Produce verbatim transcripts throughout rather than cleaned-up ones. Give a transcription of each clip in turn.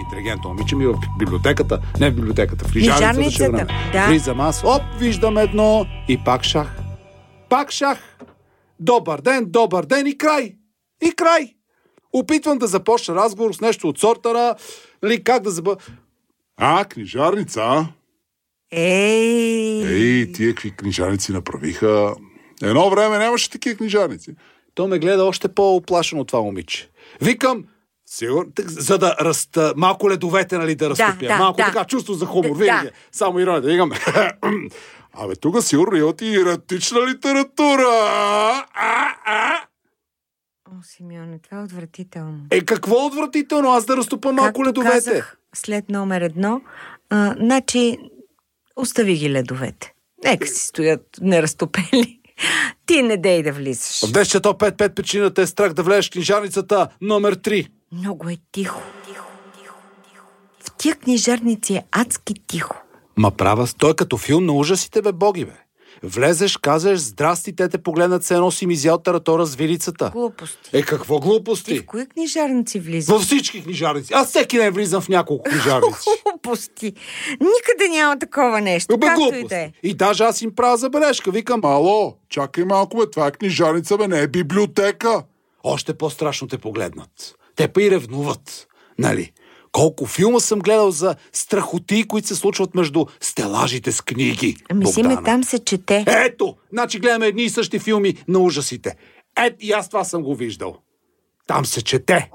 интелигентно момиче ми в библиотеката, не в библиотеката, в книжарницата. Да. Влизам аз, оп, виждам едно и пак шах. Пак шах. Добър ден, добър ден и край. И край. Опитвам да започна разговор с нещо от сорта на, нали, как да забъ... А, книжарница? Ей! Ей, тия какви книжарници направиха. Едно време нямаше такива книжарници. То ме гледа още по-оплашено от това момиче. Викам, сигурно, за да разта, малко ледовете, нали, да разтопя. Да, малко да, така, чувство за хумор. Да, винаги. да. Само ирония. Да викам. Абе, тук сигурно имат и еротична литература. А, а. О, Симеоне, това е отвратително. Е, какво отвратително? Аз да разтопа малко Както ледовете. Казах, след номер едно, а, значи, остави ги ледовете. Нека си стоят неразтопени. Ти не дей да влизаш. В десет пет пет причината е страх да влезеш в книжарницата номер три. Много е тихо. Тихо, тихо, тихо. В тия книжарници е адски тихо. Ма права, той е като филм на ужасите, бе, боги, бе. Влезеш, казваш, здрасти, те те погледнат, се едно си ми изял таратора с вилицата. Глупости. Е, какво глупости? Ти в кои книжарници влизаш? Във всички книжарници. Аз всеки ден влизам в няколко книжарници. Глупости. Никъде няма такова нещо. Бе, както глупости. и да е. И даже аз им правя забележка. Викам, ало, чакай малко, бе, това е книжарница, бе, не е библиотека. Още по-страшно те погледнат. Те па и ревнуват. Нали? Колко филма съм гледал за страхоти, които се случват между стелажите с книги. Ами си ме там се чете. Ето! Значи гледаме едни и същи филми на ужасите. Ето и аз това съм го виждал. Там се чете.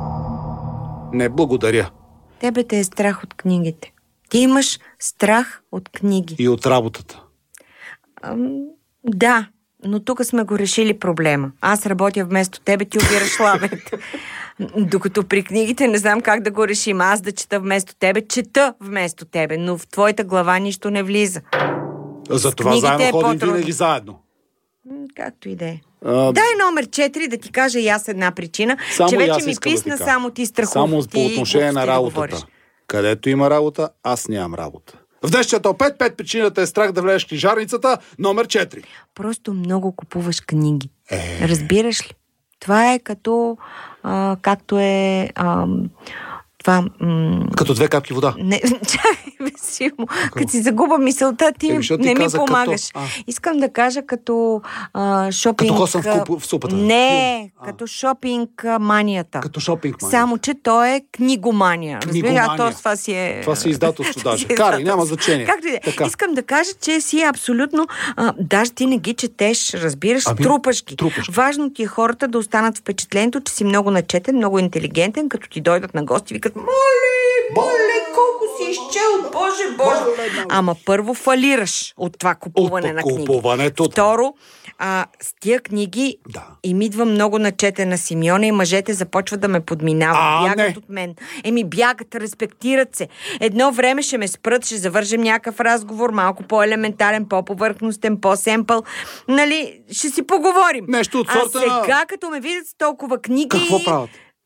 Не, благодаря. Тебе те е страх от книгите. Ти имаш страх от книги. И от работата. Ам, да, но тук сме го решили проблема. Аз работя вместо тебе, ти обираш лавета. Докато при книгите не знам как да го решим. Аз да чета вместо тебе, чета вместо тебе, но в твоята глава нищо не влиза. Затова заедно е ходим по-трудно. Винаги заедно. Както и да е. А... Дай номер четири да ти кажа и аз една причина, само че вече ми да писна да само ти страхувки. Само по отношение на работата. Да, където има работа, аз нямам работа. В десет пет пет причината е страх да влезеш в книжарницата номер четири. Просто много купуваш книги. Е... Разбираш ли? Това е като а, както е а, това... М... Като две капки вода. Не, чакай, бе, Симо. Като си загуба мисълта, ти, е, не ми помагаш. Като... Искам да кажа като а, шопинг... Като косъм в, куп, в супата. Не, а. като шопинг манията. Като шопинг манията. Само, че то е книгомания. Книгомания. А то това си е... Това си издателство даже. Карай, няма значение. Както и да. Искам да кажа, че си е абсолютно... А, даже ти не ги четеш, разбираш, ами, трупаш ги. Трупаш. Важно ти е хората да останат впечатлението, че си много начетен, много интелигентен, като ти дойдат на гости, викат: Моли, моли, колко си изчел, Боже, Боже. Ама първо фалираш от това купуване от на книги. Купуването. Второ, а, с тия книги да. им идва много начетена Симеона и мъжете започват да ме подминават. А, бягат не. от мен. Еми, бягат, респектират се. Едно време ще ме спрат, ще завържем някакъв разговор, малко по-елементарен, по-повърхностен, по-семпъл. Нали, ще си поговорим. Нещо от сорта. А сега, като ме видят с толкова книги... Какво правят?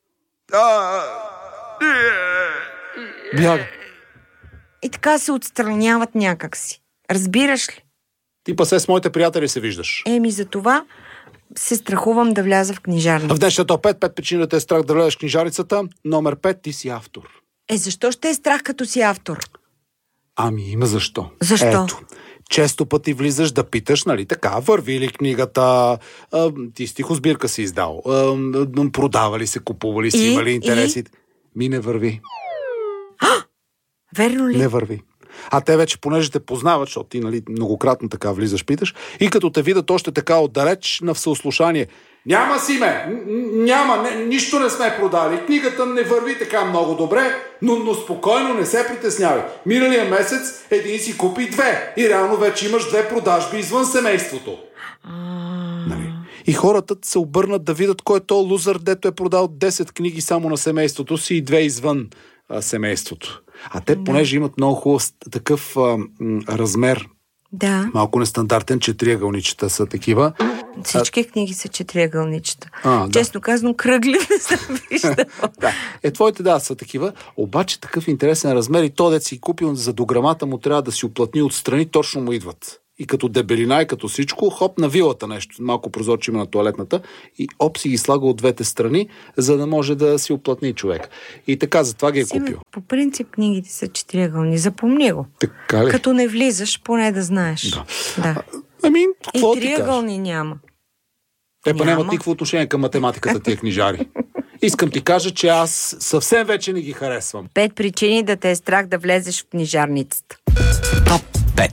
Бяга. И така се отстраняват някакси. Разбираш ли? Ти па се с моите приятели се виждаш. Еми, за това се страхувам да вляза в книжарница. В днешното пет пет причината е страх да влезеш в книжарницата. Номер пет, ти си автор. Е, защо ще е страх като си автор? Ами, има защо. Защо? Ето. Често пъти влизаш да питаш, нали така, върви ли книгата, а, ти стихосбирка си издал, а, продава ли се, купува ли си, и, има ли интереси. И... Ми не върви. А, верно ли? Не върви. А те вече, понеже те познават, защото ти, нали, многократно така влизаш, питаш, и като те видят още така отдалеч на всеослушание: няма си ме, няма, не, нищо не сме продали, книгата не върви така много добре, но, но спокойно, не се притеснявай. Миналия месец един си купи две и реално вече имаш две продажби извън семейството. А... Нали? И хората се обърнат да видят кой е то лузър, дето е продал десет книги само на семейството си и две извън а, семейството. А те, понеже имат много хубав такъв а, м, размер, да. малко нестандартен, че триъгълничета са такива. Всички а... книги са четириъгълничета. А, Честно да. казвам, кръгли не съм виждала. Да. Е, твоите да са такива, обаче такъв интересен размер и то, дет си купил за дограмата му, трябва да си уплътни отстрани, точно му идват. и като дебелина, и като всичко, хоп, на вилата нещо. Малко прозорче има на тоалетната и оп си ги слага от двете страни, за да може да си оплътни човек. И така, затова ги е Симе, купил. по принцип книгите са четириъгълни. Запомни го. Така ли? Като не влизаш, поне да знаеш. Да. Да. А, ами, какво И ти кажа? триъгълни няма. Те па Няма. нямат никакво отношение към математиката тия книжари. Искам ти кажа, че аз съвсем вече не ги харесвам. Пет причини да те е страх да влезеш в книжарницата. Топ пет.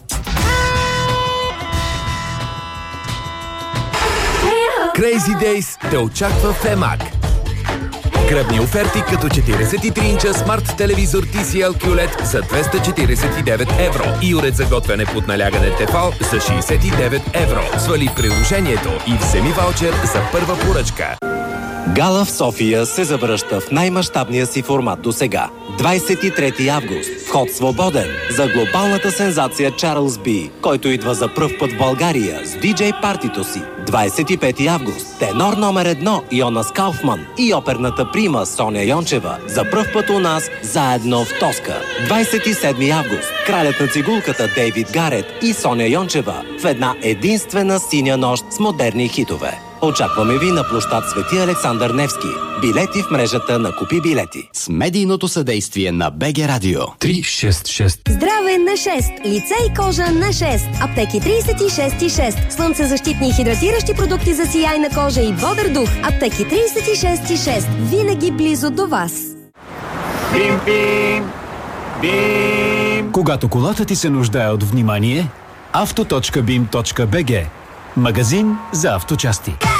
Crazy Days те очаква в Емак. Гръбни оферти като четиридесет и три инча смарт телевизор Ти Си Ел Кю Ел И Ди за двеста четиридесет и девет евро и уред за готвене под налягане Тефал за шейсет и девет евро. Свали приложението и вземи ваучер за първа поръчка. Гала в София се завръща в най-мащабния си формат до сега. двадесет и трети август. Вход свободен за глобалната сензация Чарлз Би, който идва за пръв път в България с диджей партито си. двадесет и пети август. Тенор номер едно Йонас Кауфман и оперната прима Соня Йончева за пръв път у нас заедно в Тоска. двадесет и седми август. Кралят на цигулката Дейвид Гарет и Соня Йончева в една единствена синя нощ с модерни хитове. Очакваме ви на площад Свети Александър Невски. Билети в мрежата на Купи билети. С медийното съдействие на БГ Радио. три шест шест. Здраве на шест. Лице и кожа на шест. Аптеки тридесет и шест и шест. Слънцезащитни и хидратиращи продукти за сияйна кожа и бодър дух. Аптеки тридесет и шест и шест. Винаги близо до вас. Бим, бим, бим. Когато колата ти се нуждае от внимание, авто точка бим точка би джи. Магазин за авточасти.